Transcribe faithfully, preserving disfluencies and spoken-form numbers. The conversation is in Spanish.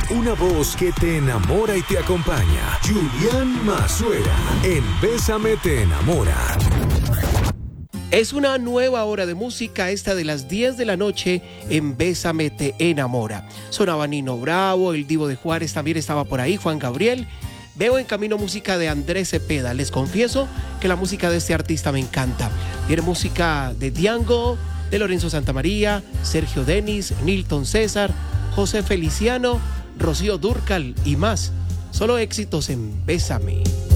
una voz que te enamora y te acompaña. Julián Mazuera, en Bésame te enamora. Es una nueva hora de música, esta de las diez de la noche en Bésame te enamora. Sonaba Nino Bravo, el Divo de Juárez también estaba por ahí, Juan Gabriel. Veo en camino música de Andrés Cepeda. Les confieso que la música de este artista me encanta. Tiene música de Django, de Lorenzo Santamaría, Sergio Denis, Nilton César, José Feliciano, Rocío Dúrcal y más. Solo éxitos en Bésame.